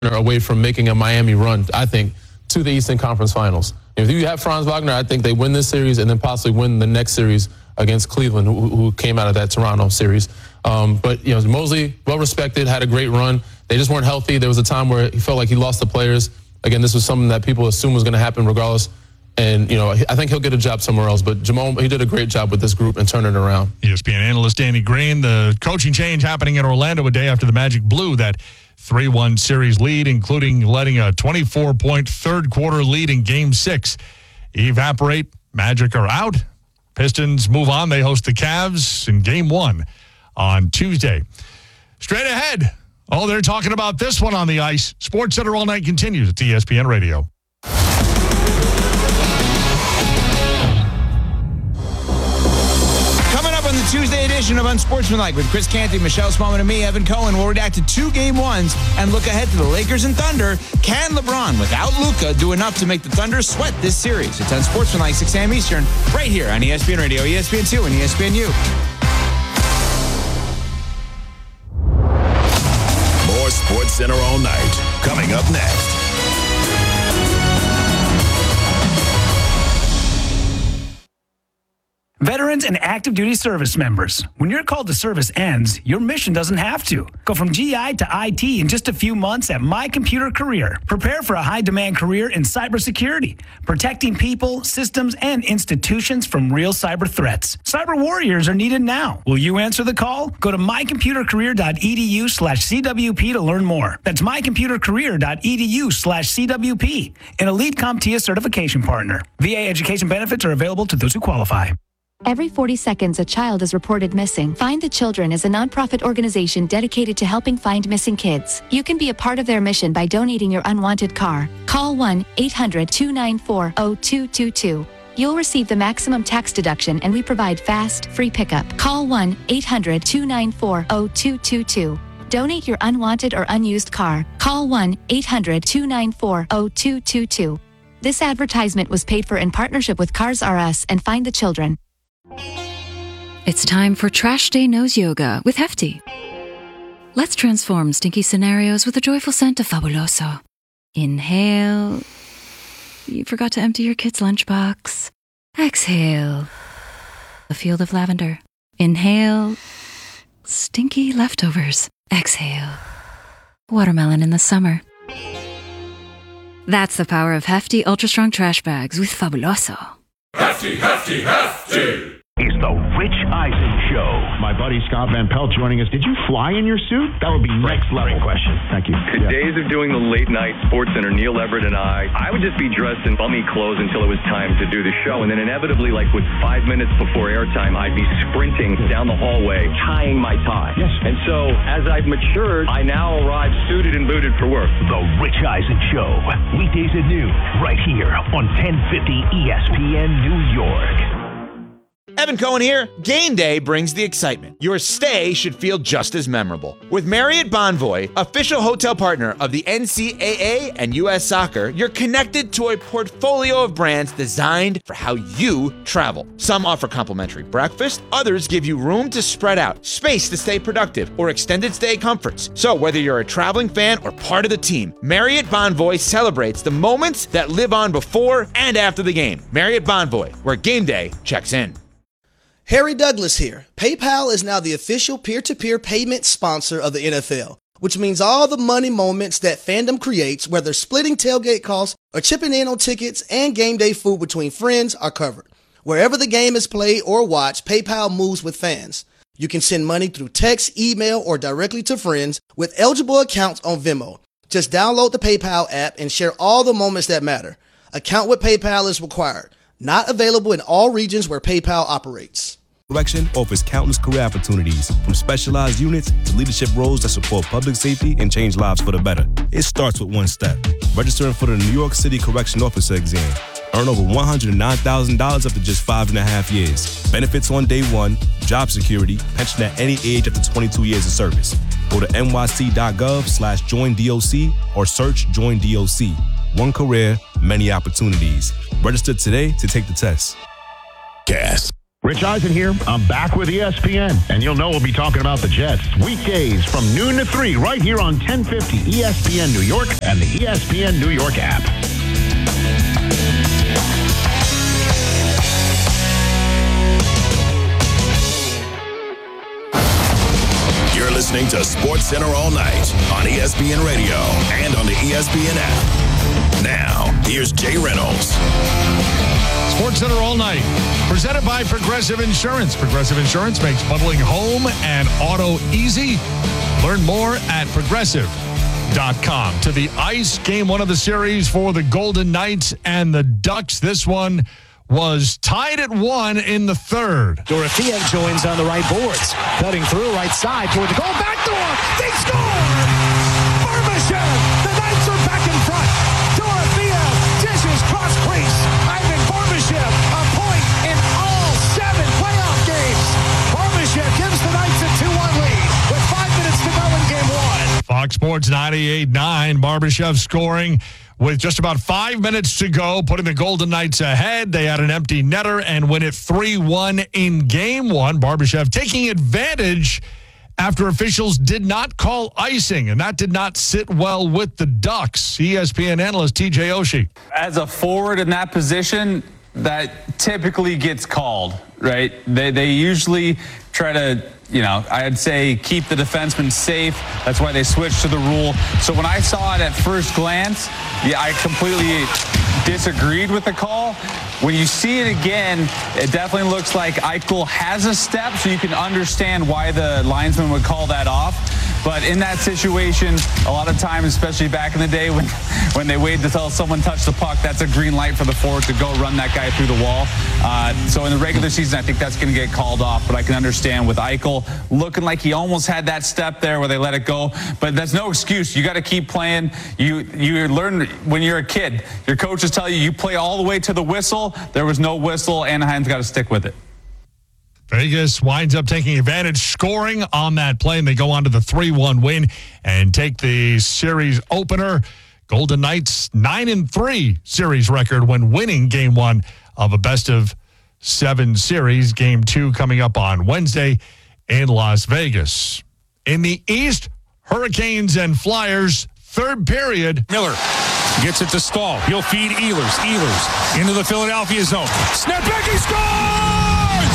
away from making a Miami run, I think, to the Eastern Conference Finals. If you have Franz Wagner, I think they win this series and then possibly win the next series against Cleveland, who came out of that Toronto series. But Mosley, well-respected, had a great run. They just weren't healthy. There was a time where he felt like he lost the players. Again, this was something that people assumed was going to happen regardless. And, I think he'll get a job somewhere else. But Jamal, he did a great job with this group and turning it around. ESPN analyst Danny Green, the coaching change happening in Orlando a day after the Magic blew that 3-1 series lead, including letting a 24-point third-quarter lead in Game 6 evaporate. Magic are out. Pistons move on. They host the Cavs in Game 1 on Tuesday. Straight ahead, they're talking about this one on the ice. SportsCenter All Night continues at ESPN Radio. On the Tuesday edition of Unsportsmanlike with Chris Canty, Michelle Smallman, and me, Evan Cohen, we'll react to 2 Game 1s and look ahead to the Lakers and Thunder. Can LeBron, without Luka, do enough to make the Thunder sweat this series? It's Unsportsmanlike, 6 a.m. Eastern, right here on ESPN Radio, ESPN2, and ESPNU. More SportsCenter All Night, coming up next. Veterans and active duty service members, when your call to service ends, your mission doesn't have to. Go from GI to IT in just a few months at My Computer Career. Prepare for a high-demand career in cybersecurity, protecting people, systems, and institutions from real cyber threats. Cyber warriors are needed now. Will you answer the call? Go to mycomputercareer.edu/CWP to learn more. That's mycomputercareer.edu/CWP, an elite CompTIA certification partner. VA education benefits are available to those who qualify. Every 40 seconds, a child is reported missing. Find the Children is a nonprofit organization dedicated to helping find missing kids. You can be a part of their mission by donating your unwanted car. Call 1-800-294-0222. You'll receive the maximum tax deduction, and we provide fast, free pickup. Call 1-800-294-0222. Donate your unwanted or unused car. Call 1-800-294-0222. This advertisement was paid for in partnership with Cars R Us and Find the Children. It's time for Trash Day Nose Yoga with Hefty. Let's transform stinky scenarios with the joyful scent of Fabuloso. Inhale. You forgot to empty your kid's lunchbox. Exhale. A field of lavender. Inhale. Stinky leftovers. Exhale. Watermelon in the summer. That's the power of Hefty Ultra Strong Trash Bags with Fabuloso. Hefty, Hefty, Hefty! It's the Rich Eisen Show. My buddy Scott Van Pelt joining us. Did you fly in your suit? That would be next level. Great question. Thank you. The days of doing the late night SportsCenter, Neil Everett and I would just be dressed in bummy clothes until it was time to do the show. And then inevitably, like with 5 minutes before airtime, I'd be sprinting down the hallway, tying my tie. Yes. And so as I've matured, I now arrive suited and booted for work. The Rich Eisen Show. Weekdays at noon, right here on 1050 ESPN New York. Evan Cohen here. Game day brings the excitement. Your stay should feel just as memorable. With Marriott Bonvoy, official hotel partner of the NCAA and U.S. Soccer, you're connected to a portfolio of brands designed for how you travel. Some offer complimentary breakfast, others give you room to spread out, space to stay productive, or extended stay comforts. So whether you're a traveling fan or part of the team, Marriott Bonvoy celebrates the moments that live on before and after the game. Marriott Bonvoy, where game day checks in. Harry Douglas here. PayPal is now the official peer-to-peer payment sponsor of the NFL, which means all the money moments that fandom creates, whether splitting tailgate costs or chipping in on tickets and game day food between friends, are covered. Wherever the game is played or watched, PayPal moves with fans. You can send money through text, email, or directly to friends with eligible accounts on Venmo. Just download the PayPal app and share all the moments that matter. Account with PayPal is required. Not available in all regions where PayPal operates. Correction offers countless career opportunities, from specialized units to leadership roles that support public safety and change lives for the better. It starts with one step: registering for the New York City Correction Officer exam. Earn over $109,000 after just 5.5 years. Benefits on day one, job security, pension at any age up to 22 years of service. Go to nyc.gov/joinDOC or search Join DOC. One career, many opportunities. Register today to take the test. Gas. Rich Eisen here. I'm back with ESPN, and you'll know we'll be talking about the Jets weekdays from noon to 3 right here on 1050 ESPN New York and the ESPN New York app. You're listening to SportsCenter all night on ESPN Radio and on the ESPN app. Now, here's Jay Reynolds. SportsCenter all night, presented by Progressive Insurance. Progressive Insurance makes bundling home and auto easy. Learn more at progressive.com. To the ice, game one of the series for the Golden Knights and the Ducks. This one was tied at 1 in the third. Dorofeev joins on the right boards. Cutting through right side toward the goal. Backdoor! They score! Barbashev! The Knights are back in front. Dorofeev dishes cross crease. Ivan Barbashev, a point in all 7 playoff games. Barbashev gives the Knights a 2-1 lead with 5 minutes to go in game 1. Fox Sports 98.9. Barbashev scoring with just about 5 minutes to go, putting the Golden Knights ahead. They had an empty netter and win it 3-1 in game 1. Barbashev taking advantage after officials did not call icing, and that did not sit well with the Ducks. ESPN analyst TJ Oshie. As a forward in that position, that typically gets called, right? They usually try to, I'd say keep the defenseman safe. That's why they switched to the rule. So when I saw it at first glance, I completely disagreed with the call. When you see it again, it definitely looks like Eichel has a step, so you can understand why the linesman would call that off. But in that situation, a lot of times, especially back in the day when they waited until someone touched the puck, that's a green light for the forward to go run that guy through the wall. So in the regular season, I think that's going to get called off. But I can understand with Eichel looking like he almost had that step there where they let it go. But that's no excuse. You got to keep playing. You learn when you're a kid. Your coaches tell you play all the way to the whistle. There was no whistle. Anaheim's got to stick with it. Vegas winds up taking advantage, scoring on that play, and they go on to the 3-1 win and take the series opener. Golden Knights 9-3 series record when winning game 1 of a best-of-7 series. Game 2 coming up on Wednesday in Las Vegas. In the East, Hurricanes and Flyers, third period. Miller gets it to Stahl. He'll feed Ehlers. Ehlers into the Philadelphia zone. Snap back, he scores!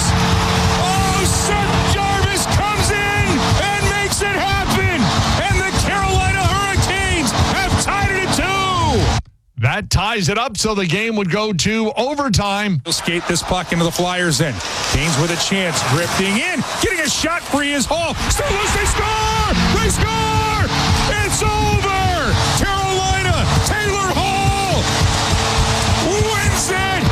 Seth Jarvis comes in and makes it happen, and the Carolina Hurricanes have tied it at 2. That ties it up, so the game would go to overtime. He'll skate this puck into the Flyers' end. Canes with a chance, drifting in, getting a shot free is Hall. Still loose, they score! They score! It's over! Carolina, Taylor Hall wins it!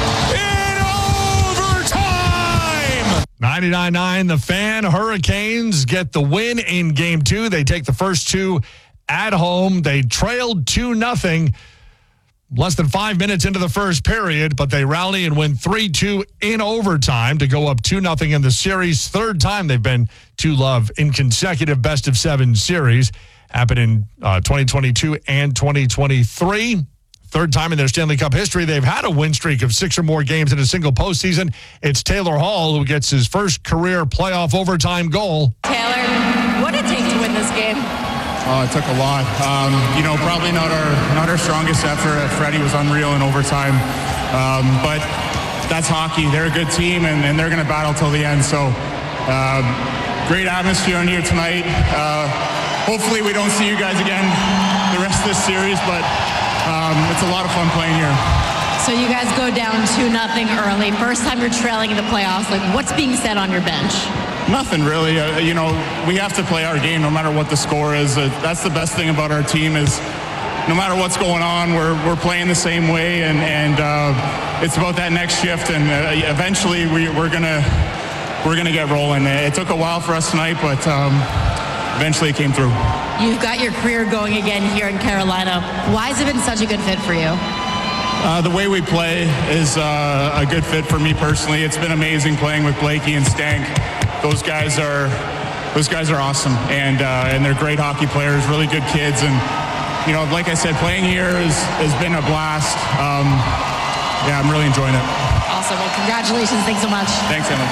99.9 The Fan. Hurricanes get the win in game 2. They take the first 2 at home. They trailed 2-0 less than 5 minutes into the first period, but they rally and win 3-2 in overtime to go up 2-0 in the series. Third time they've been 2-0 in consecutive best-of-7 series. Happened in 2022 and 2023. Third time in their Stanley Cup history, they've had a win streak of 6 or more games in a single postseason. It's Taylor Hall who gets his first career playoff overtime goal. Taylor, what did it take to win this game? It took a lot. Probably not our strongest effort. Freddie was unreal in overtime. But that's hockey. They're a good team, and they're going to battle till the end. So great atmosphere in here tonight. Hopefully we don't see you guys again the rest of this series, but it's a lot of fun playing here. So you guys go down 2-0 early. First time you're trailing in the playoffs. What's being said on your bench? Nothing really. We have to play our game no matter what the score is. That's the best thing about our team is no matter what's going on, we're playing the same way, and it's about that next shift. And eventually we're gonna get rolling. It took a while for us tonight, but eventually it came through. You've got your career going again here in Carolina. Why has it been such a good fit for you? The way we play is a good fit for me personally. It's been amazing playing with Blakey and Stank. Those guys are awesome, and they're great hockey players, really good kids, and like I said, playing here has been a blast. I'm really enjoying it. Awesome. Well, congratulations. Thanks so much. Thanks, Emma.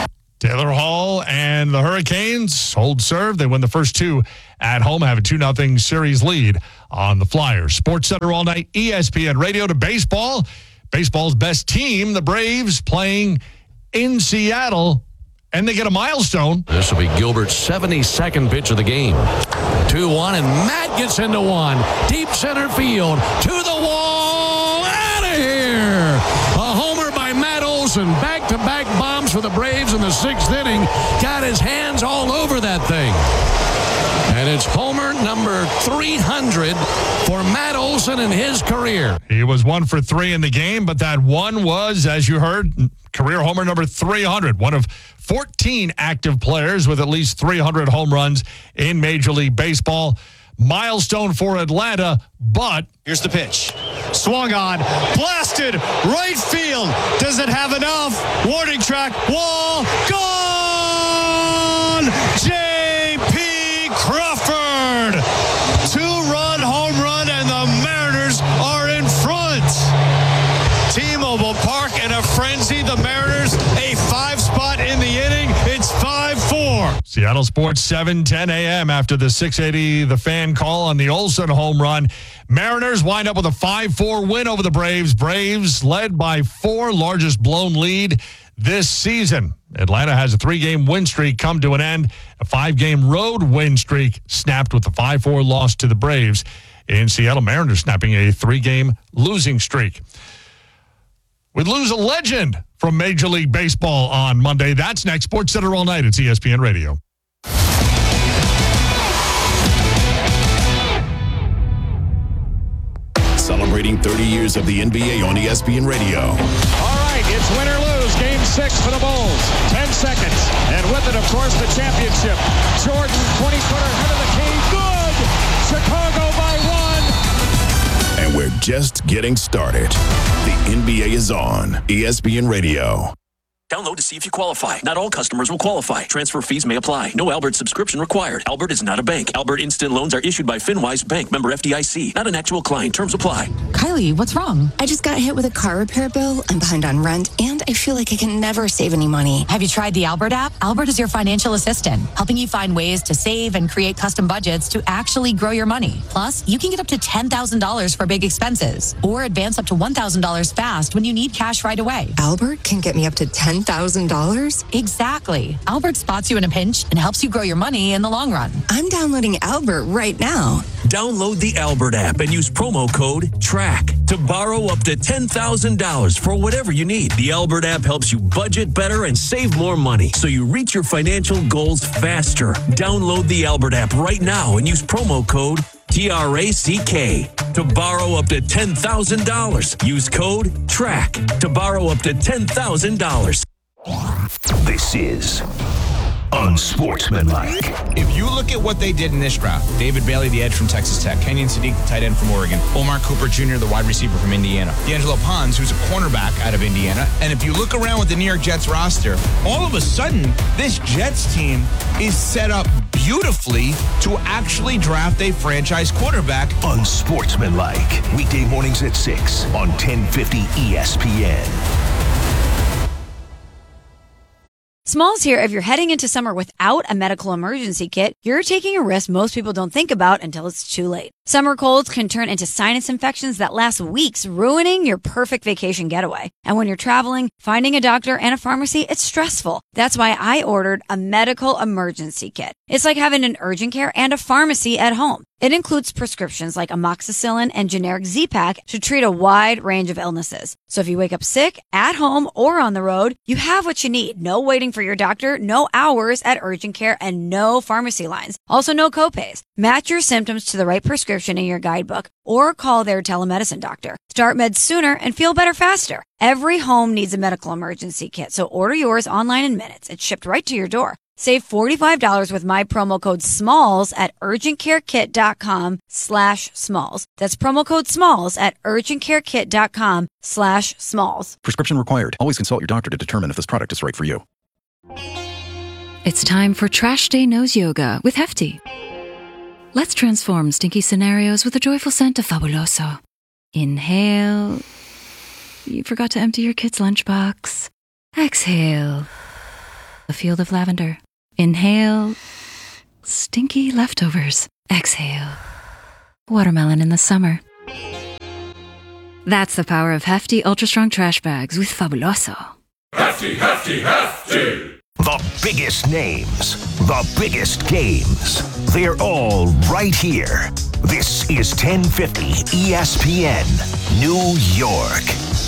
Taylor Hall and the Hurricanes hold serve. They win the first two at home, have a 2-0 series lead on the Flyers. Sports Center all night, ESPN Radio to baseball. Baseball's best team, the Braves, playing in Seattle, and they get a milestone. This will be Gilbert's 72nd pitch of the game. 2-1, and Matt gets into one. Deep center field, to the wall, out of here. A homer by Matt Olson. Back-to-back bombs for the Braves in the 6th inning. Got his hands all over that thing. And it's homer number 300 for Matt Olson in his career. He was 1 for 3 in the game, but that one was, as you heard, career homer number 300. One of 14 active players with at least 300 home runs in Major League Baseball. Milestone for Atlanta, but here's the pitch. Swung on, blasted, right field. Does it have enough? Warning track, wall, gone! J.P. Crawford! 2-run home run, and the Mariners are in front. T-Mobile Park in a frenzy. The Mariners, a 5-spot in the inning. It's 5-4. Seattle Sports 7:10 a.m. after the 680 The Fan call on the Olsen home run. Mariners wind up with a 5-4 win over the Braves. Braves led by 4, largest blown lead this season. Atlanta has a 3-game win streak come to an end. A 5-game road win streak snapped with the 5-4 loss to the Braves. In Seattle, Mariners snapping a 3-game losing streak. We'd lose a legend from Major League Baseball on Monday. That's next. Sports Center all night. It's ESPN Radio. Celebrating 30 years of the NBA on ESPN Radio. All right, it's win or lose. Game 6 for the Bulls. 10 seconds. And with it, of course, the championship. Jordan, 20-footer, head of the key. Good! Chicago by 1. And we're just getting started. The NBA is on ESPN Radio. Download to see if you qualify. Not all customers will qualify. Transfer fees may apply. No Albert subscription required. Albert is not a bank. Albert Instant Loans are issued by FinWise Bank, member FDIC. Not an actual client. Terms apply. Kylie, what's wrong? I just got hit with a car repair bill. I'm behind on rent, and I feel like I can never save any money. Have you tried the Albert app? Albert is your financial assistant, helping you find ways to save and create custom budgets to actually grow your money. Plus, you can get up to $10,000 for big expenses, or advance up to $1,000 fast when you need cash right away. Albert can get me up to $10,000? Exactly. Albert spots you in a pinch and helps you grow your money in the long run. I'm downloading Albert right now. Download the Albert app and use promo code TRACK to borrow up to $10,000 for whatever you need. The Albert app helps you budget better and save more money so you reach your financial goals faster. Download the Albert app right now and use promo code TRACK to borrow up to $10,000. Use code TRACK to borrow up to $10,000. This is unsportsmanlike. If you look at what they did in this draft, David Bailey, the edge from Texas Tech, Kenyon Sadiq, the tight end from Oregon, Omar Cooper Jr., the wide receiver from Indiana, D'Angelo Pons, who's a cornerback out of Indiana. And if you look around with the New York Jets roster, all of a sudden, this Jets team is set up beautifully to actually draft a franchise quarterback. Unsportsmanlike. Weekday mornings at 6 on 1050 ESPN. Smalls here. If you're heading into summer without a medical emergency kit, you're taking a risk most people don't think about until it's too late. Summer colds can turn into sinus infections that last weeks, ruining your perfect vacation getaway. And when you're traveling, finding a doctor and a pharmacy, it's stressful. That's why I ordered a medical emergency kit. It's like having an urgent care and a pharmacy at home. It includes prescriptions like amoxicillin and generic Z-Pak to treat a wide range of illnesses. So if you wake up sick, at home, or on the road, you have what you need. No waiting for your doctor, no hours at urgent care, and no pharmacy lines. Also, no copays. Match your symptoms to the right prescription in your guidebook or call their telemedicine doctor. Start meds sooner and feel better faster. Every home needs a medical emergency kit, so order yours online in minutes. It's shipped right to your door. Save $45 with my promo code SMALLS at urgentcarekit.com/smalls. That's promo code SMALLS at urgentcarekit.com/smalls. Prescription required. Always consult your doctor to determine if this product is right for you. It's time for Trash Day Knows Yoga with Hefty. Let's transform stinky scenarios with a joyful scent of Fabuloso. Inhale. You forgot to empty your kid's lunchbox. Exhale. a field of lavender. Inhale, stinky leftovers. Exhale, watermelon in the summer. That's the power of Hefty Ultra Strong Trash Bags with Fabuloso. Hefty, hefty, hefty. The biggest names, the biggest games. They're all right here. This is 1050 ESPN, New York.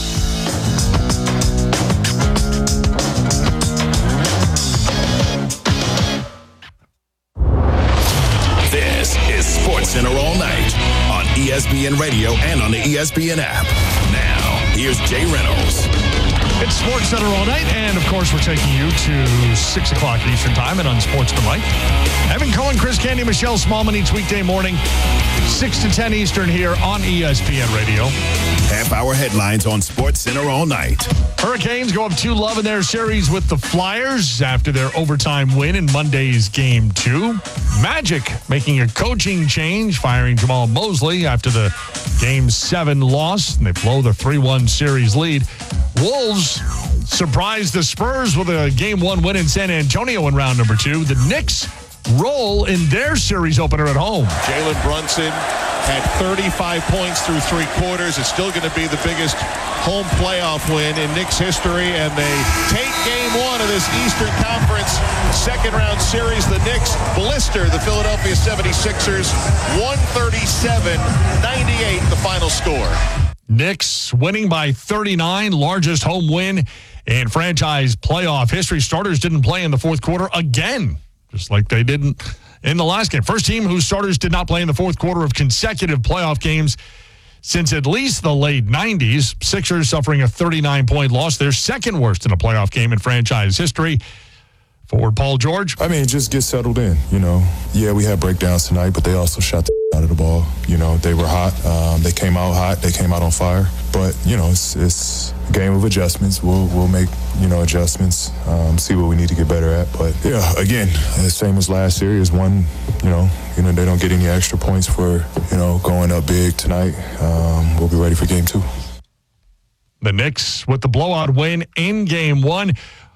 This is SportsCenter All Night on ESPN Radio and on the ESPN app. Now, here's Jay Reynolds. It's SportsCenter All Night, and of course, we're taking you to 6 o'clock Eastern Time and on Sportsmanlike. Evan Cohen, Chris Candy, Michelle Smallman each weekday morning, 6 to 10 Eastern here on ESPN Radio. Half-hour headlines on SportsCenter All Night. Hurricanes go up 2-0 in their series with the Flyers after their overtime win in Monday's Game 2. Magic making a coaching change, firing Jamal Mosley after the Game 7 loss, and they blow the 3-1 series lead. Wolves surprised the Spurs with a Game 1 win in San Antonio in round number 2. The Knicks roll in their series opener at home. Jalen Brunson had 35 points through 3 quarters. It's still going to be the biggest home playoff win in Knicks history, and they take Game 1 of this Eastern Conference second-round series. The Knicks blister the Philadelphia 76ers, 137-98 the final score. Knicks winning by 39, largest home win in franchise playoff history. Starters didn't play in the fourth quarter again, just like they didn't in the last game. First team whose starters did not play in the fourth quarter of consecutive playoff games since at least the late 90s. Sixers suffering a 39-point loss, their second worst in a playoff game in franchise history. Forward Paul George. I mean, just get settled in, you know. Yeah, we had breakdowns tonight, but they also shot the out of the ball. You know, they were hot. They came out hot. They came out on fire. But, you know, it's a game of adjustments. We'll make, you know, adjustments, see what we need to get better at. But, yeah, again, the same as last series. One, you know, they don't get any extra points for, you know, going up big tonight. We'll be ready for Game 2. The Knicks with the blowout win in Game 1.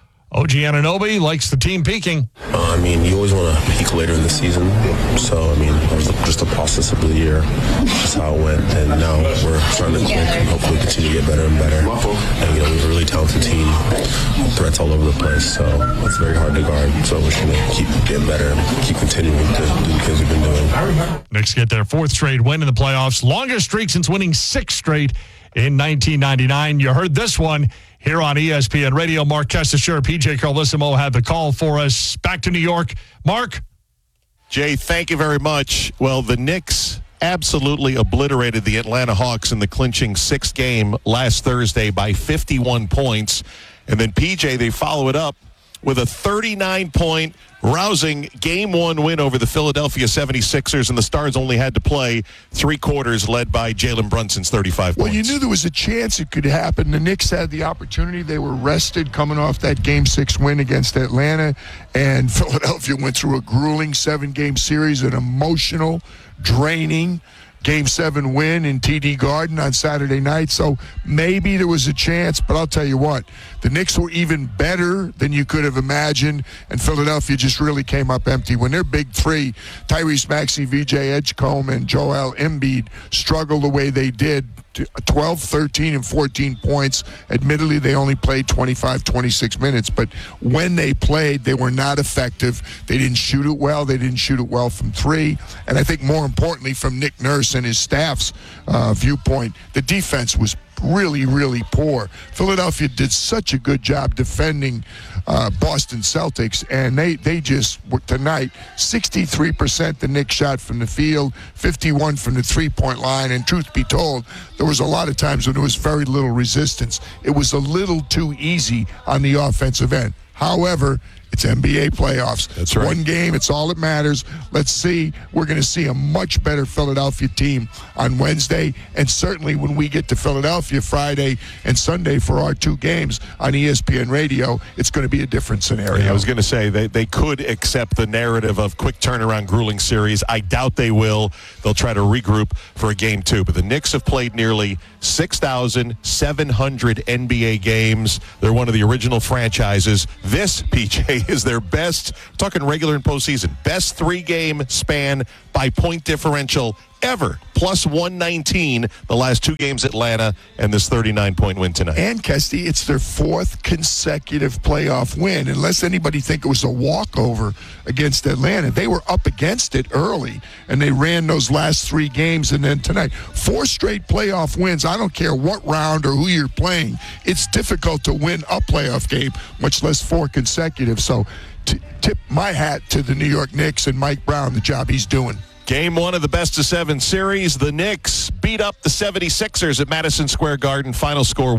OG Anunoby likes the team peaking. I mean, you always want to peak later in the season. So, I mean, it was just a process of the year. That's how it went. And now we're trying to click and hopefully continue to get better and better. And, you know, we have a really talented team. Threats all over the place. So it's very hard to guard. So we're just going to keep getting better and keep continuing to do the things we've been doing. Knicks get their 4th straight win in the playoffs. Longest streak since winning 6 straight in 1999. You heard this one here on ESPN Radio. Mark Kestecher, PJ Carlissimo had the call for us. Back to New York. Mark? Jay, thank you very much. Well, the Knicks absolutely obliterated the Atlanta Hawks in the clinching 6th game last Thursday by 51 points. And then, PJ, they follow it up with a 39-point rousing Game 1 win over the Philadelphia 76ers, and the Stars only had to play 3 quarters led by Jalen Brunson's 35 points. Well, you knew there was a chance it could happen. The Knicks had the opportunity. They were rested coming off that Game 6 win against Atlanta, and Philadelphia went through a grueling 7-game series, an emotional, draining Game 7 win in TD Garden on Saturday night. So maybe there was a chance, but I'll tell you what, the Knicks were even better than you could have imagined, and Philadelphia just really came up empty. When their big 3, Tyrese Maxey, VJ Edgecombe, and Joel Embiid, struggled the way they did, 12, 13, and 14 points. Admittedly, they only played 25, 26 minutes, but when they played, they were not effective. They didn't shoot it well. They didn't shoot it well from 3. And I think more importantly, from Nick Nurse and his staff's viewpoint, the defense was really, really poor. Philadelphia did such a good job defending Boston Celtics, and they just, tonight, 63% the Knicks shot from the field, 51 from the three-point line, and truth be told, there was a lot of times when there was very little resistance. It was a little too easy on the offensive end. However, it's NBA playoffs. That's right. One game, it's all that matters. Let's see. We're going to see a much better Philadelphia team on Wednesday, and certainly when we get to Philadelphia Friday and Sunday for our 2 games on ESPN Radio, it's going to be a different scenario. Yeah, I was going to say, they could accept the narrative of quick turnaround, grueling series. I doubt they will. They'll try to regroup for a Game 2. But the Knicks have played nearly 6,700 NBA games. They're one of the original franchises. This, PJ, is their best, talking regular and postseason, best 3-game span by point differential ever. Plus 119 the last 2 games Atlanta and this 39-point win tonight. And, Kesty, it's their 4th consecutive playoff win. Unless anybody think it was a walkover against Atlanta. They were up against it early, and they ran those last 3 games. And then tonight, 4 straight playoff wins. I don't care what round or who you're playing. It's difficult to win a playoff game, much less 4 consecutive. So tip my hat to the New York Knicks and Mike Brown, the job he's doing. Game 1 of the best-of-7 series. The Knicks beat up the 76ers at Madison Square Garden. Final score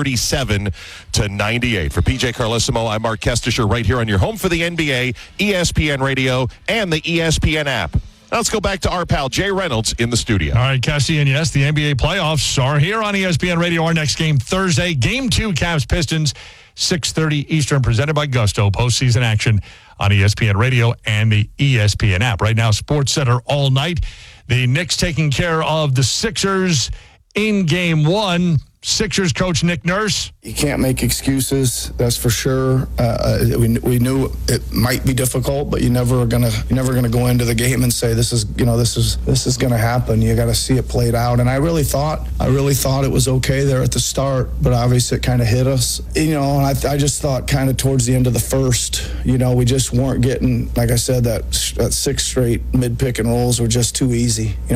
137-98. For PJ Carlesimo, I'm Mark Kestisher right here on your home for the NBA, ESPN Radio, and the ESPN app. Now let's go back to our pal Jay Reynolds in the studio. All right, Cassie, and yes, the NBA playoffs are here on ESPN Radio. Our next game Thursday, Game 2, Cavs-Pistons, 6:30 Eastern, presented by Gusto. Postseason action on ESPN Radio and the ESPN app. Right now, Sports Center all night. The Knicks taking care of the Sixers in Game 1. Sixers coach Nick Nurse. You can't make excuses, that's for sure. We knew it might be difficult, but you're never gonna go into the game and say this is gonna happen. You got to see it played out. And I really thought it was okay there at the start, but obviously it kind of hit us. And I just thought kind of towards the end of the first, we just weren't getting, like I said, that 6 straight mid pick and rolls were just too easy. It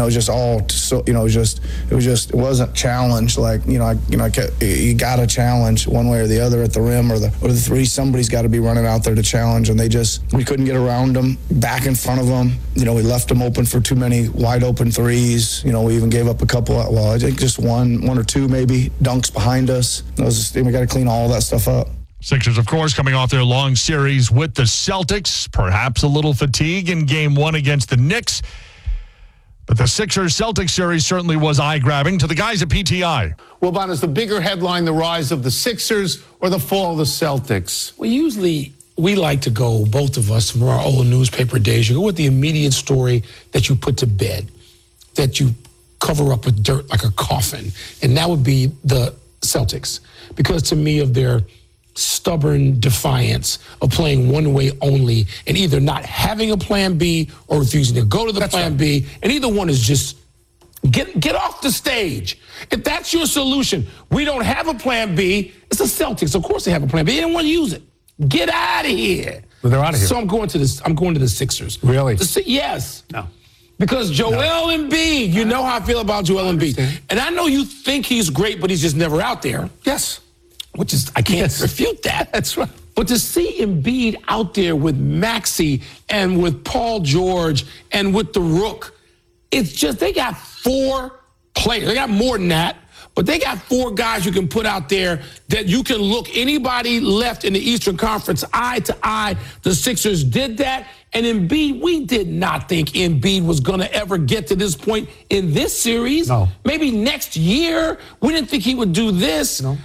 wasn't challenged like you got to challenge one way or the other at the rim or the 3. Somebody's got to be running out there to challenge, and we couldn't get around them, back in front of them. We left them open for too many wide open threes. We even gave up a couple. I think just one or two maybe dunks behind us. We got to clean all that stuff up. Sixers, of course, coming off their long series with the Celtics. Perhaps a little fatigue in Game 1 against the Knicks. But the Sixers-Celtics series certainly was eye-grabbing to the guys at PTI. Well, Bon, is the bigger headline the rise of the Sixers or the fall of the Celtics? Well, usually we like to go, both of us, from our old newspaper days, you go with the immediate story that you put to bed, that you cover up with dirt like a coffin, and that would be the Celtics. Because to me, of their stubborn defiance of playing one way only and either not having a plan B or refusing to go to the plan B, and either one is just get off the stage. If that's your solution, we don't have a plan B. It's the Celtics. Of course they have a plan B. They didn't want to use it. Get out of here. Well, they're out of here. So I'm going to the Sixers. Really? Yes. No. Because Joel Embiid, you know how I feel about Joel Embiid. And I know you think he's great, but he's just never out there. Yes. I can't refute that. That's right. But to see Embiid out there with Maxey and with Paul George and with the Rook, it's just they got 4 players. They got more than that, but they got 4 guys you can put out there that you can look anybody left in the Eastern Conference eye to eye. The Sixers did that. And Embiid, we did not think Embiid was going to ever get to this point in this series. No. Maybe next year. We didn't think he would do this. The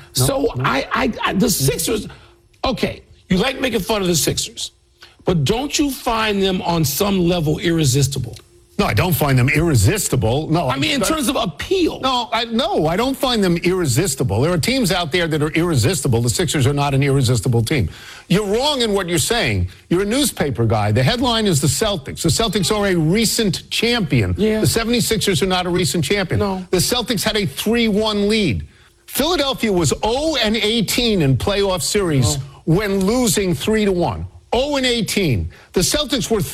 Sixers, okay, you like making fun of the Sixers, but don't you find them on some level irresistible? No, I don't find them irresistible. No, I mean, in terms of appeal. No, I don't find them irresistible. There are teams out there that are irresistible. The Sixers are not an irresistible team. You're wrong in what you're saying. You're a newspaper guy. The headline is the Celtics. The Celtics are a recent champion. Yeah. The 76ers are not a recent champion. No. The Celtics had a 3-1 lead. Philadelphia was 0-18 in playoff series when losing 3-1. 0-18. The Celtics were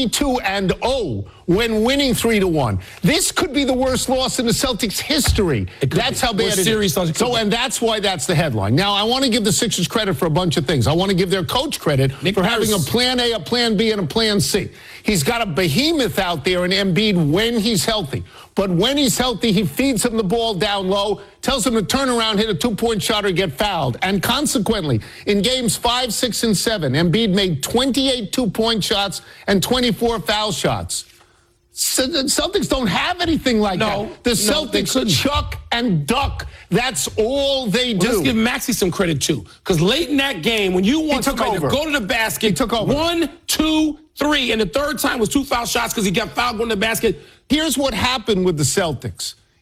32-0 when winning 3-1. This could be the worst loss in the Celtics' history. That's how bad it is. And that's why that's the headline. Now, I want to give the Sixers credit for a bunch of things. I want to give their coach credit for having a plan A, a plan B, and a plan C. He's got a behemoth out there in Embiid when he's healthy. But when he's healthy, he feeds him the ball down low, tells him to turn around, hit a 2-point shot, or get fouled. And consequently, in games 5, 6, and 7, Embiid made 28 2-point shots and 24 foul shots. So the Celtics don't have anything like that. The Celtics chuck and duck. That's all they do. Let's give Maxey some credit, too. Because late in that game, when you want somebody to go to the basket, he took over. 1, 2, 3, and the third time was 2 foul shots because he got fouled going to the basket. Here's what happened with the Celtics.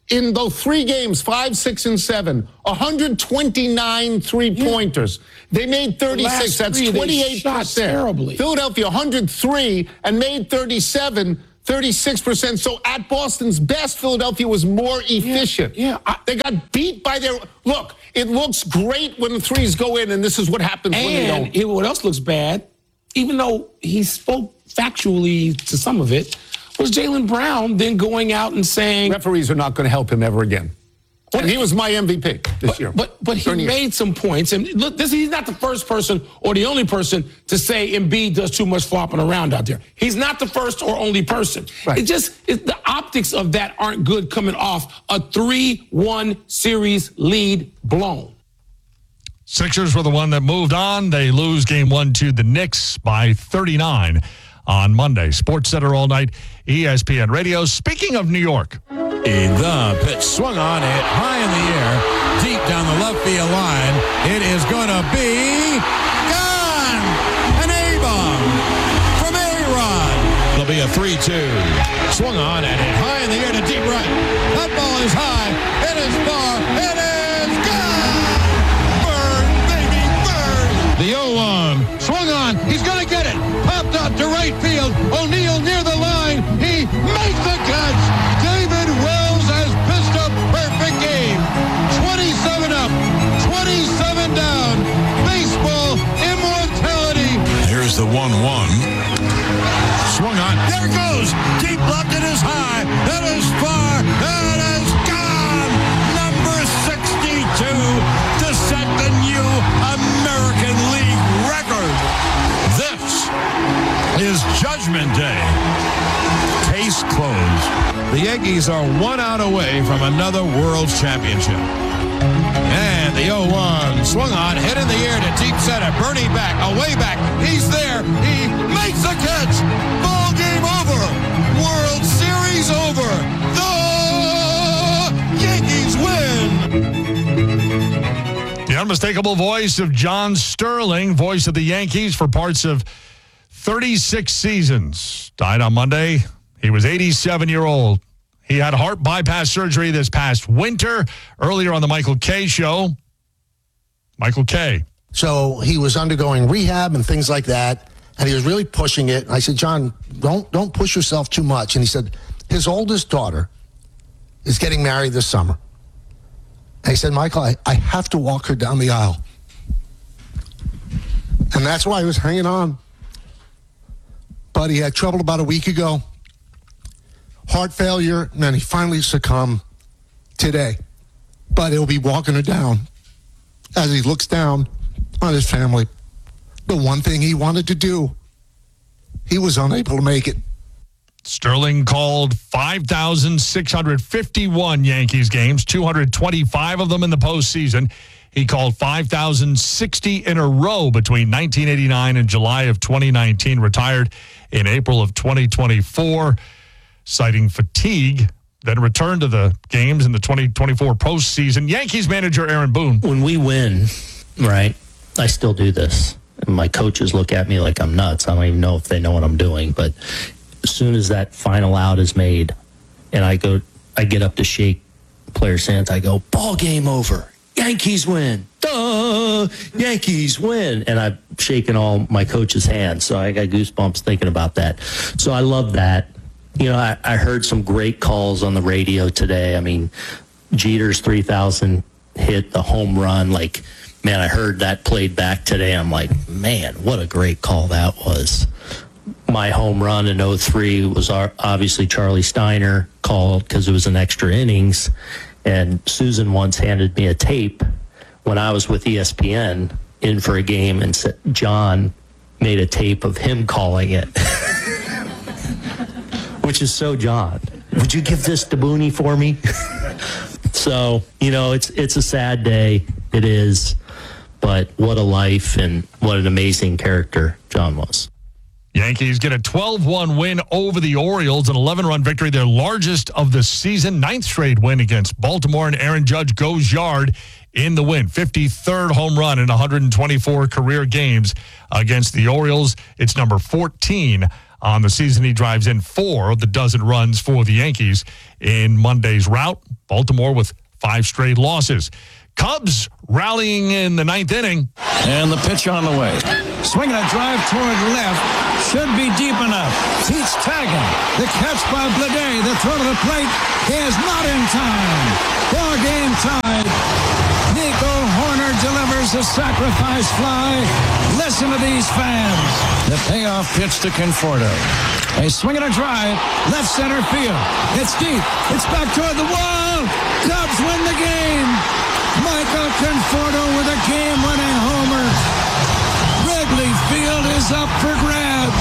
in those 3 games, 5, 6, and 7, 129 three-pointers. They made 36. That's 28%. Terribly. Philadelphia, 103 and made 37. 36%. So at Boston's best, Philadelphia was more efficient. They got beat by their... Look, it looks great when the threes go in, and this is what happens when they don't. And what else looks bad, even though he spoke factually to some of it, was Jaylen Brown then going out and saying... Referees are not going to help him ever again. And he was my MVP this year. But he made some points. And look, he's not the first person or the only person to say Embiid does too much flopping around out there. He's not the first or only person. Right. The optics of that aren't good coming off a 3-1 series lead blown. Sixers were the one that moved on. They lose game 1 to the Knicks by 39 on Monday. Sports Center all night, ESPN Radio. Speaking of New York. The pitch swung on it high in the air, deep down the left field line. It is going to be gone. An A-bomb from A-Rod. It'll be a 3-2. Swung on and hit high in the air to deep right. That ball is high. It is far. It is gone. Burn, baby, burn. The 0-1 swung on. He's going to get it. Popped up to right field. O'Neal near the line. He makes the catch. David Wells has pitched a perfect game. 27 up, 27 down. Baseball immortality. Here's the 1-1. Swung on. There it goes. Deep left. It is high. It is far. It is gone. Number 62 to set the new American League record. This is Judgment Day. Case closed. The Yankees are 1 out away from another World Championship. And the 0-1 swung on, hit in the air to deep center. Bernie back, away back. He's there. He makes the catch. Ball game over. World Series over. The Yankees win. The unmistakable voice of John Sterling, voice of the Yankees for parts of 36 seasons. Died on Monday. He was 87-year-old. He had heart bypass surgery this past winter. Earlier on the Michael Kay show, Michael Kay. So he was undergoing rehab and things like that, and he was really pushing it. I said, John, don't push yourself too much. And he said, his oldest daughter is getting married this summer. And he said, Michael, I have to walk her down the aisle. And that's why he was hanging on. But he had trouble about a week ago. Heart failure, and then he finally succumbed today. But he'll be walking her down as he looks down on his family. The one thing he wanted to do, he was unable to make it. Sterling called 5,651 Yankees games, 225 of them in the postseason. He called 5,060 in a row between 1989 and July of 2019, retired in April of 2024. Citing fatigue, then returned to the games in the 2024 postseason. Yankees manager Aaron Boone. When we win, right, I still do this. And my coaches look at me like I'm nuts. I don't even know if they know what I'm doing. But as soon as that final out is made and I get up to shake players' hands, I go, ball game over. Yankees win. Duh! Yankees win. And I'm shaking all my coaches' hands. So I got goosebumps thinking about that. So I love that. You know, I heard some great calls on the radio today. I mean, Jeter's 3,000 hit, the home run. Like, man, I heard that played back today. I'm like, man, what a great call that was. My home run in 03 was obviously Charlie Steiner called because it was an extra innings. And Susan once handed me a tape when I was with ESPN in for a game and said, John made a tape of him calling it. Which is so John. Would you give this to Booney for me? So, you know, it's a sad day. It is. But what a life and what an amazing character John was. Yankees get a 12-1 win over the Orioles, an 11-run victory, their largest of the season, 9th straight win against Baltimore, and Aaron Judge goes yard in the win. 53rd home run in 124 career games against the Orioles. It's number 14 On the season, he drives in 4 of the dozen runs for the Yankees in Monday's rout. Baltimore with 5 straight losses. Cubs rallying in the 9th inning. And the pitch on the way. Swinging a drive toward left. Should be deep enough. Teach tagging. The catch by Bleday. The throw to the plate is not in time. Ball game tied. Nico Horner delivers a sacrifice fly. Listen to these fans. The payoff pitch to Conforto. A swing and a drive. Left center field. It's deep. It's back toward the wall. Cubs win the game. Michael Conforto with a game-winning homer. Wrigley Field is up for grabs.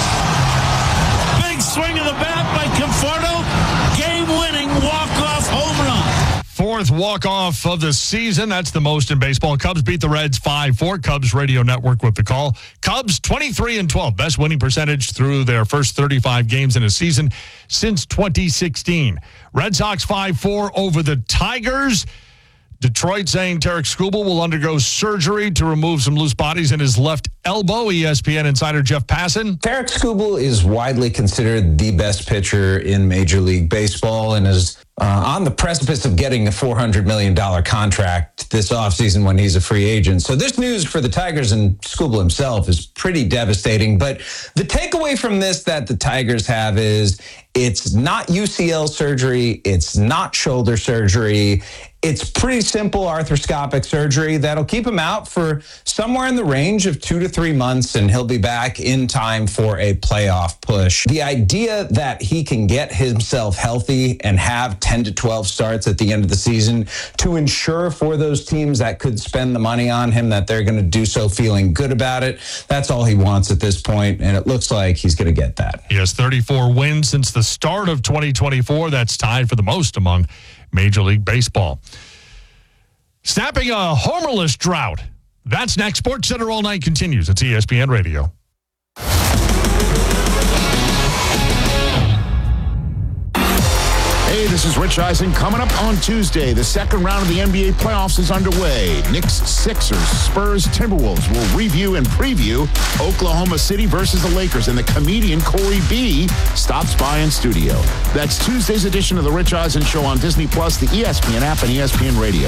Big swing of the bat by Conforto. Game-winning walk-off home run. 4th walk-off of the season. That's the most in baseball. Cubs beat the Reds 5-4. Cubs Radio Network with the call. Cubs 23-12. Best winning percentage through their first 35 games in a season since 2016. Red Sox 5-4 over the Tigers. Detroit saying Tarek Skubal will undergo surgery to remove some loose bodies in his left elbow. ESPN insider Jeff Passan. Tarek Skubal is widely considered the best pitcher in Major League Baseball and is on the precipice of getting a $400 million contract this offseason when he's a free agent. So this news for the Tigers and Skubal himself is pretty devastating. But the takeaway from this that the Tigers have is it's not UCL surgery. It's not shoulder surgery. It's pretty simple arthroscopic surgery that'll keep him out for somewhere in the range of 2 to 3 months, and he'll be back in time for a playoff push. The idea that he can get himself healthy and have 10 to 12 starts at the end of the season to ensure for those teams that could spend the money on him that they're going to do so feeling good about it, that's all he wants at this point, and it looks like he's going to get that. He has 34 wins since the start of 2024. That's tied for the most among Major League Baseball. Snapping a homerless drought. That's next. Sports Center All Night continues. It's ESPN Radio. Hey, this is Rich Eisen. Coming up on Tuesday, the second round of the NBA playoffs is underway. Knicks, Sixers, Spurs, Timberwolves will review and preview Oklahoma City versus the Lakers, and the comedian Corey B stops by in studio. That's Tuesday's edition of the Rich Eisen Show on Disney+, the ESPN app, and ESPN Radio.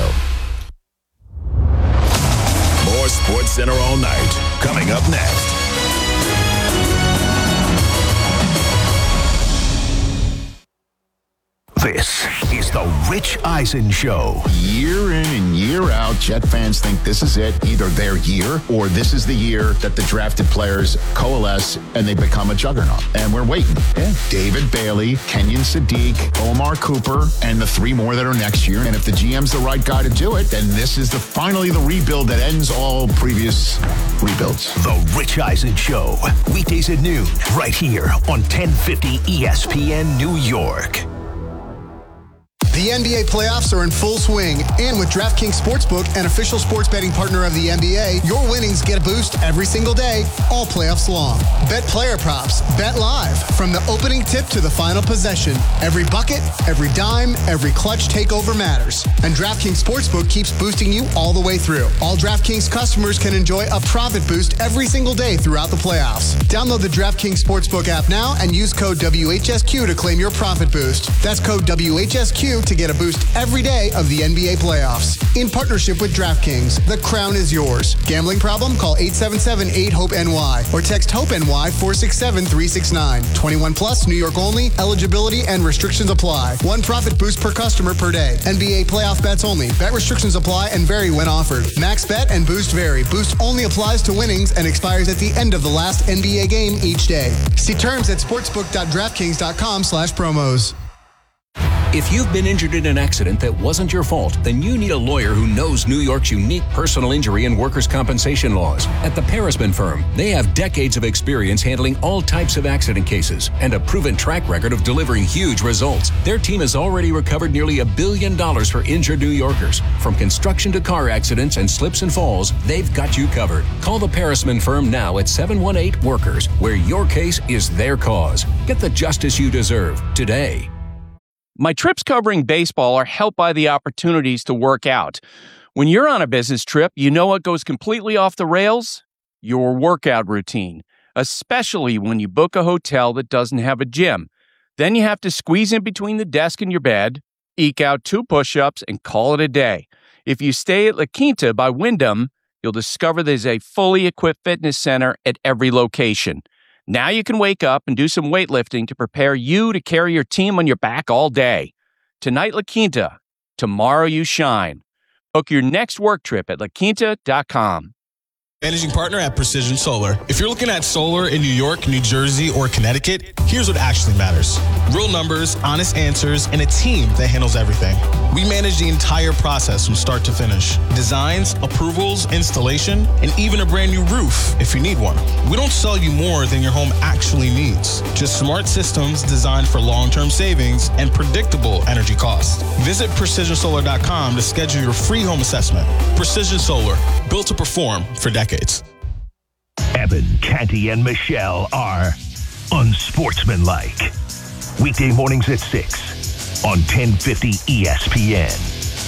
More Sports Center All Night coming up next. This is the Rich Eisen Show. Year in and year out, Jet fans think this is it, either their year or this is the year that the drafted players coalesce and they become a juggernaut. And we're waiting. Yeah. David Bailey, Kenyon Sadiq, Omar Cooper, and the 3 more that are next year. And if the GM's the right guy to do it, then this is finally the rebuild that ends all previous rebuilds. The Rich Eisen Show, weekdays at noon, right here on 1050 ESPN New York. The NBA playoffs are in full swing, and with DraftKings Sportsbook, an official sports betting partner of the NBA, your winnings get a boost every single day, all playoffs long. Bet player props, bet live, from the opening tip to the final possession. Every bucket, every dime, every clutch takeover matters. And DraftKings Sportsbook keeps boosting you all the way through. All DraftKings customers can enjoy a profit boost every single day throughout the playoffs. Download the DraftKings Sportsbook app now and use code WHSQ to claim your profit boost. That's code WHSQ to get a boost every day of the NBA playoffs. In partnership with DraftKings, the crown is yours. Gambling problem? Call 877-8-HOPE-NY or text HOPE-NY 467-369. 21 plus, New York only. Eligibility and restrictions apply. One profit boost per customer per day. NBA playoff bets only. Bet restrictions apply and vary when offered. Max bet and boost vary. Boost only applies to winnings and expires at the end of the last NBA game each day. See terms at sportsbook.draftkings.com/promos. If you've been injured in an accident that wasn't your fault, then you need a lawyer who knows New York's unique personal injury and workers' compensation laws. At the Parisman Firm, they have decades of experience handling all types of accident cases and a proven track record of delivering huge results. Their team has already recovered nearly $1 billion for injured New Yorkers. From construction to car accidents and slips and falls, they've got you covered. Call the Parisman Firm now at 718-WORKERS, where your case is their cause. Get the justice you deserve today. My trips covering baseball are helped by the opportunities to work out. When you're on a business trip, you know what goes completely off the rails? Your workout routine. especially when you book a hotel that doesn't have a gym. Then you have to squeeze in between the desk and your bed, eke out 2 push-ups, and call it a day. If you stay at La Quinta by Wyndham, you'll discover there's a fully equipped fitness center at every location. Now you can wake up and do some weightlifting to prepare you to carry your team on your back all day. Tonight, La Quinta. Tomorrow, you shine. Book your next work trip at laquinta.com. Managing partner at Precision Solar. If you're looking at solar in New York, New Jersey, or Connecticut, here's what actually matters. Real numbers, honest answers, and a team that handles everything. We manage the entire process from start to finish. Designs, approvals, installation, and even a brand new roof if you need one. We don't sell you more than your home actually needs. Just smart systems designed for long-term savings and predictable energy costs. Visit PrecisionSolar.com to schedule your free home assessment. Precision Solar, built to perform for decades. Evan, Canty, and Michelle are unsportsmanlike. Weekday mornings at 6 on 1050 ESPN.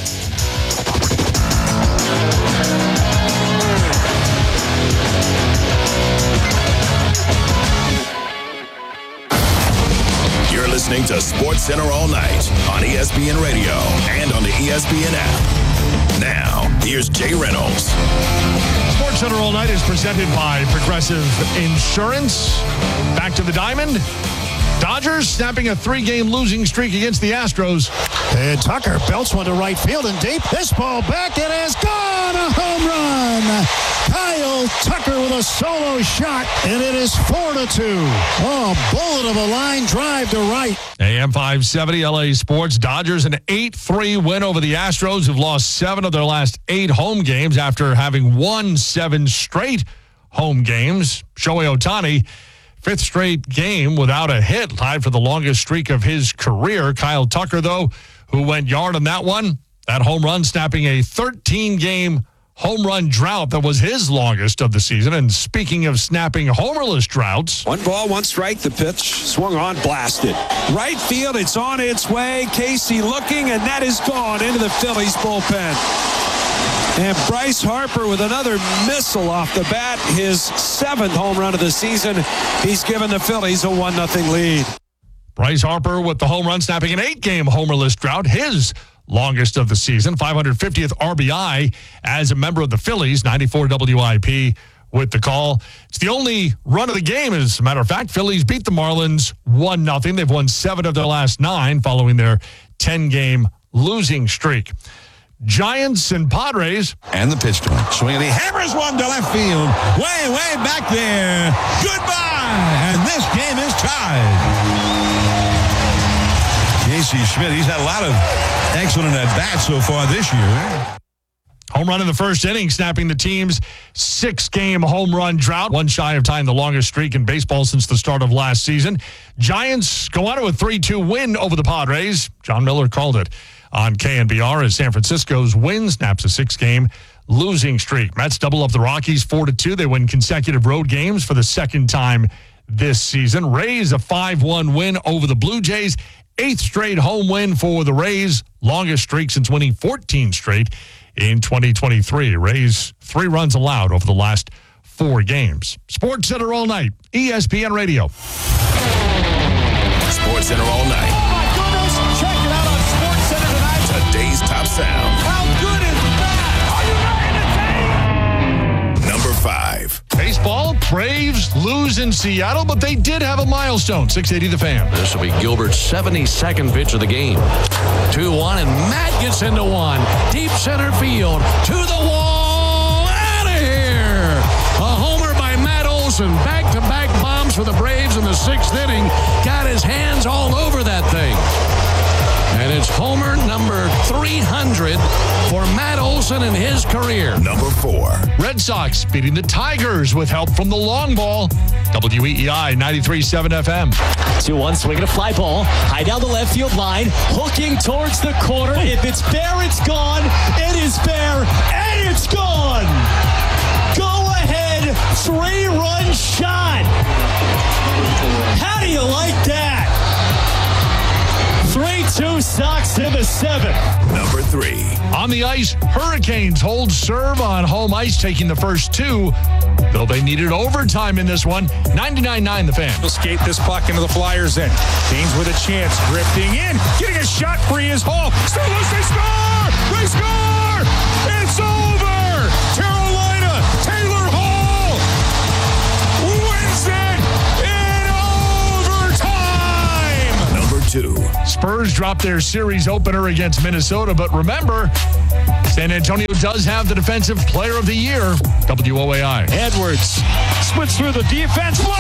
You're listening to Sports Center all night on ESPN Radio and on the ESPN app. Now, here's Jay Reynolds. Sports Center All Night is presented by Progressive Insurance. Back to the diamond. Dodgers snapping a 3-game losing streak against the Astros. And Tucker belts one to right field and deep. This ball back, it has gone. A home run. Kyle Tucker with a solo shot, and it is 4-2. Oh, bullet of a line drive to right. AM 570 LA Sports. Dodgers an 8-3 win over the Astros, who've lost 7 of their last 8 home games after having won 7 straight home games. Shohei Ohtani, 5th straight game without a hit, tied for the longest streak of his career. Kyle Tucker, though, who went yard on that one, that home run snapping a 13-game home run drought that was his longest of the season. And speaking of snapping homerless droughts. 1 ball, 1 strike. The pitch swung on, blasted. Right field, it's on its way. Casey looking, and that is gone into the Phillies bullpen. And Bryce Harper with another missile off the bat, his 7th home run of the season. He's given the Phillies a 1-0 lead. Bryce Harper with the home run snapping an 8-game homerless drought, his longest of the season, 550th RBI as a member of the Phillies, 94 WIP with the call. It's the only run of the game, as a matter of fact. Phillies beat the Marlins 1-0. They've won 7 of their last 9 following their 10-game losing streak. Giants and Padres. And the pitch to him. Swinging, he hammers one to left field. Way back there. Goodbye. And this game is tied. Casey Schmidt, he's had a lot of excellent at-bats so far this year. Home run in the first inning, snapping the team's 6-game home run drought. One shy of tying the longest streak in baseball since the start of last season. Giants go on to a 3-2 win over the Padres. John Miller called it on KNBR as San Francisco's win snaps a 6-game losing streak. Mets double up the Rockies 4-2. They win consecutive road games for the 2nd time this season. Rays a 5-1 win over the Blue Jays. 8th straight home win for the Rays. Longest streak since winning 14 straight in 2023. Rays 3 runs allowed over the last 4 games. Sports Center all night. ESPN Radio. Sports Center all night. Oh, my goodness. Check it out on Sports Center tonight. Today's top sound. How good is that? Are you ready to take? Number 5. Baseball, Braves lose in Seattle, but they did have a milestone. 680 The Fan. This will be Gilbert's 72nd pitch of the game. 2-1, and Matt gets into one. Deep center field. To the wall. Out of here. A homer by Matt Olson. Back-to-back bombs for the Braves in the 6th inning. Got his hands all over that thing. And it's homer number 300 for Matt Olson in his career. Number 4. Red Sox beating the Tigers with help from the long ball. WEEI 93.7 FM. 2-1, swinging a fly ball. High down the left field line. Hooking towards the corner. If it's fair, it's gone. It is fair. And it's gone. Go ahead. 3-run shot. How do you like that? 3-2 Sox in the 7th. Number 3. On the ice, Hurricanes hold serve on home ice, taking the first two, though they needed overtime in this one. 99-9 the Fan. He'll skate this puck into the Flyers' end. Canes with a chance, drifting in, getting a shot free is Hall. Still loose, they score! They score! It's over! Carolina, Taylor Hall wins it in overtime! Number 2. Spurs dropped their series opener against Minnesota, but remember, San Antonio does have the Defensive Player of the Year, WOAI. Edwards splits through the defense.